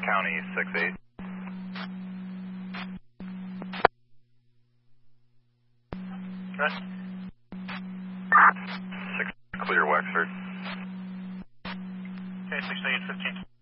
County 6-8. Right. 6 clear Wexford. Okay, 6-8, 15.